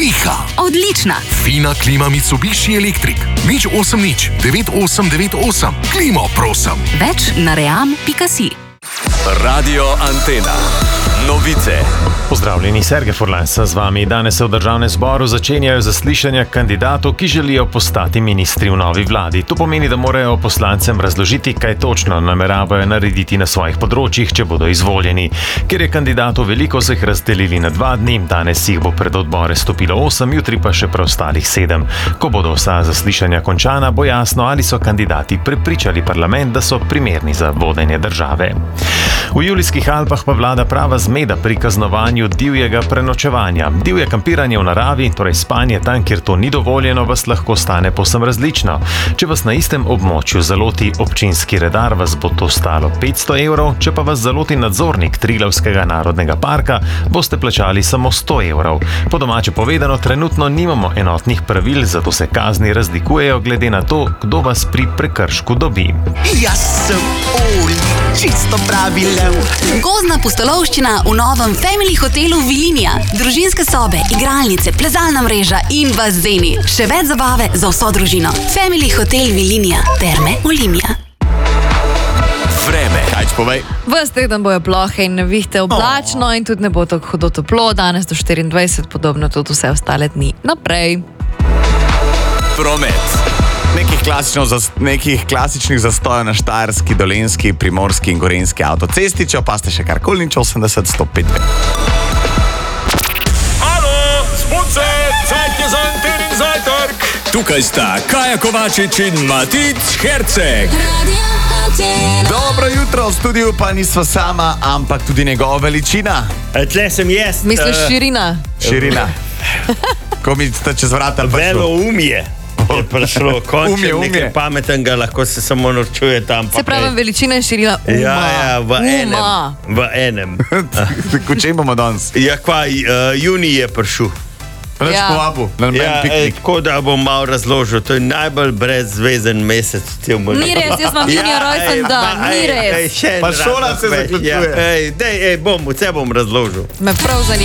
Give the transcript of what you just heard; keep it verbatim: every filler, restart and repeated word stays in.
Piha. Odlična. Fina klima Mitsubishi Electric. Nič osem nič, devet osem devet osem. Klimo, prosim. Več na ream pika si. Radio Antena. Novice. Pozdravljeni, Sergej Furlan z vami. Danes se v Državnem zboru začenjajo zaslišanja kandidatov, ki želijo postati ministri v novi vladi. To pomeni, da morajo poslancem razložiti, kaj točno nameravajo narediti na svojih področjih, če bodo izvoljeni. Ker je kandidatov veliko, so jih razdelili na dva dni. Danes jih bo pred odbore stopilo osem, jutri pa še preostalih sedem. Ko bodo vsa zaslišanja končana, bo jasno, ali so kandidati prepričali parlament, da so primerni za vodenje države. V Julijskih Alpah pa vlada prava zmeda pri kaznovanju divjega prenočevanja. Divje kampiranje v naravi, torej spanje tam, kjer to ni dovoljeno, vas lahko stane povsem različno. Če vas na istem območju zaloti občinski redar, vas bo to stalo petsto evrov, če pa vas zaloti nadzornik Triglavskega narodnega parka, boste plačali samo sto evrov. Po domače povedano, trenutno nimamo enotnih pravil, zato se kazni razlikujejo glede na to, kdo vas pri prekršku dobi. Jaz sem Oli, čisto pravi lev. Gozdna pustolovščina v novem Family hotelu Vilinija. Družinske sobe, igralnice, plezalna mreža in bazeni. Še več zabave za vso družino. Family hotel Vilinija. Terme Olimia. Vreme. Kaj povej? Ves teden bojo plohe in nevihte, oblačno in tudi ne bo tako hudo toplo. Danes do štiriindvajset, podobno tudi vse ostale dni naprej. Promet. Nekih, zas, nekih klasičnih zastojev na Štajerski, Dolenjski, Primorski in Gorenjski avtocesti, če opaste še karkoli, nič osemdeset sto pet dve. Halo, spunce, cajt je za Antenin zajtrk. Tukaj sta Kaja Kovačič in Matic Herceg. Dobro jutro, v studiu pa nisva sama, ampak tudi njegova veličina. Tle sem jaz. Misliš širina? Širina. Ko mi ste čez vrata prišlo. Velo umje. Je prišlo, končno umje, umje. nekaj pametnega, lahko se samo norčuje tam. Se pravi, veličina in širina uma. Ja, ja, v enem. Uma. V enem. Ko če imamo danes? Ja, kva, uh, juni je prišel. Pa neč Ja. povabu, na namen Ja, ej, piknik. tako da bom malo razložil, to je najbolj brezvezen mesec. Ni res, jaz imam junija rojsten dan, ni res. Pa šola se zaključuje. Ja, ej, dej, ej, bom, vse bom razložil. Me prav zanima.